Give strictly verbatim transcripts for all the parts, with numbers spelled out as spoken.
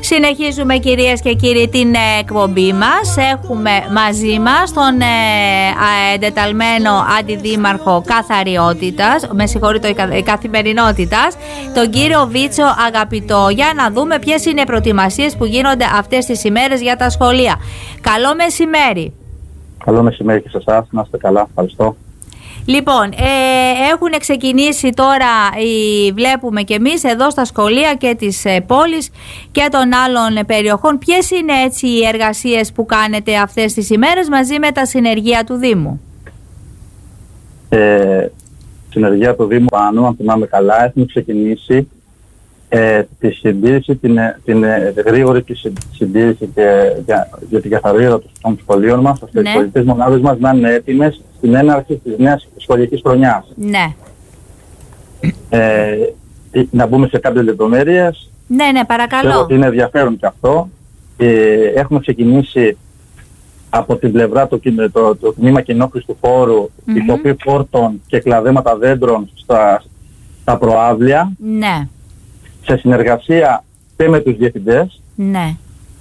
Συνεχίζουμε, κυρίες και κύριοι, την εκπομπή μας. Έχουμε μαζί μας τον ε, εντεταλμένο αντιδήμαρχο καθαριότητας, με συγχωρείτε, καθημερινότητας, τον κύριο Βίτσο Αγαπητό, για να δούμε ποιες είναι οι προετοιμασίες που γίνονται αυτές τις ημέρες για τα σχολεία. Καλό μεσημέρι. Καλό μεσημέρι και σε εσάς, να είστε καλά, ευχαριστώ. Λοιπόν, ε, έχουν ξεκινήσει τώρα, οι, βλέπουμε και εμείς εδώ στα σχολεία και της ε, πόλης και των άλλων περιοχών. Ποιες είναι έτσι οι εργασίες που κάνετε αυτές τις ημέρες μαζί με τα συνεργεία του Δήμου? Ε, συνεργεία του Δήμου πάνω, αν θυμάμαι καλά, έχουν ξεκινήσει ε, τη συντήρηση, την, την ε, γρήγορη τη συντήρηση και, για, για την καθαρότητα των σχολείων μας, ώστε ναι. οι πολιτικές μονάδες μας να είναι έτοιμες στην έναρξη της νέας σχολικής χρονιάς. Ναι. Ε, να μπούμε σε κάποιες λεπτομέρειες. Ναι, ναι, παρακαλώ. Ότι είναι ενδιαφέρον και αυτό. Ε, έχουμε ξεκινήσει από την πλευρά το, το, το τμήμα κοινόχρηστου του χώρου, mm-hmm. υποπή πόρτων και κλαδέματα δέντρων στα, στα προάβλια. Ναι. Σε συνεργασία και με τους διευθυντές. Ναι.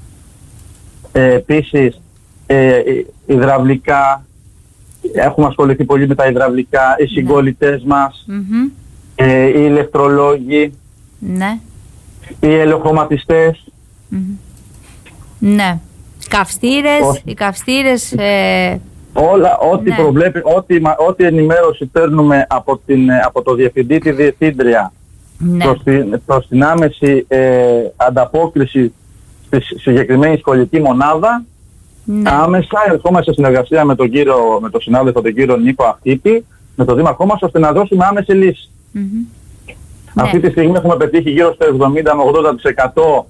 Ε, επίσης, ε, υδραυλικά. Έχουμε ασχοληθεί πολύ με τα υδραυλικά, οι συγκολλητές ναι. μας, mm-hmm. ε, οι ηλεκτρολόγοι, ναι. οι ελαιοχρωματιστές. Mm-hmm. Ναι. Καυστήρες, Ό, οι καυστήρες... Ε... Όλα, ό,τι ναι. προβλέπει, ό,τι, ό,τι ενημέρωση παίρνουμε από, την, από το διευθυντή, τη διευθύντρια, ναι. προς, την, προς την άμεση ε, ανταπόκριση στη συγκεκριμένη σχολική μονάδα, ναι. άμεσα ερχόμαστε σε συνεργασία με τον, κύριο, με τον συνάδελφο τον κύριο Νίκο Αχτύπη, με τον δήμαρχό μας, ώστε να δώσουμε άμεση λύση. Mm-hmm. Αυτή ναι. τη στιγμή έχουμε πετύχει γύρω στο εβδομήντα με ογδόντα τοις εκατό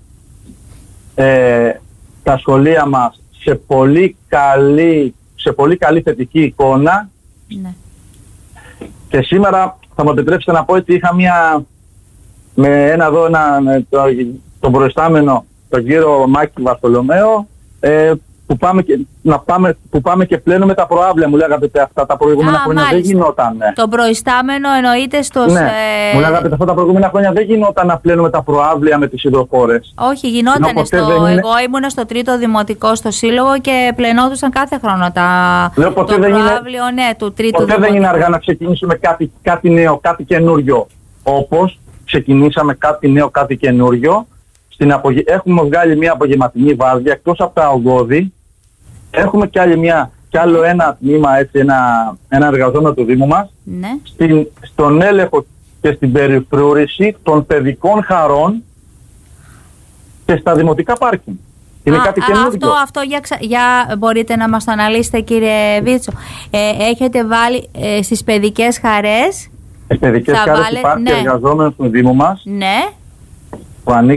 ε, τα σχολεία μας σε πολύ καλή, σε πολύ καλή θετική εικόνα. Ναι. Και σήμερα θα μου επιτρέψετε να πω ότι είχα μια, με ένα εδώ, ένα, το, τον προϊστάμενο, τον κύριο Μάκη Βαρθολομαίο, ε, που πάμε, και, να πάμε, που πάμε και πλένουμε τα προάβλια, μου λέγατε αυτά τα προηγούμενα Α, χρόνια μάλιστα. δεν γινόταν. Ναι. Το προϊστάμενο εννοείται στο... Ναι, ε... μου λέγατε αυτά τα προηγούμενα χρόνια δεν γινόταν να πλένουμε τα προάβλια με τις υδροφόρες. Όχι, γινόταν στο... Είναι... Εγώ ήμουν στο τρίτο δημοτικό στο σύλλογο και πλενόντουσαν κάθε χρόνο τα... Λέω, ποτέ το δεν προάβλιο, είναι... ναι, του τρίτου ποτέ δημοτικού. Δεν είναι αργά να ξεκινήσουμε κάτι, κάτι νέο, κάτι καινούριο. Όπως ξεκινήσαμε κάτι νέο, κάτι καινούριο. Στην απογε... Έχουμε βγάλει μια απογευματινή βάρδια, εκτός από τα ογκώδη. Έχουμε κι, άλλη μια, κι άλλο ένα τμήμα, έτσι, ένα, ένα εργαζόμενο του Δήμου μας, ναι. στην, στον έλεγχο και στην περιφρούρηση των παιδικών χαρών και στα δημοτικά πάρκινγκ. Είναι α, κάτι καινούργιο. Αυτό, αυτό για, για μπορείτε να μας το αναλύσετε, κύριε Βίτσο. Ε, έχετε βάλει ε, στις παιδικές χαρές. Στις παιδικές χαρές βάλε, υπάρχει ναι. εργαζόμενος του Δήμου μας, ναι. που ανήκει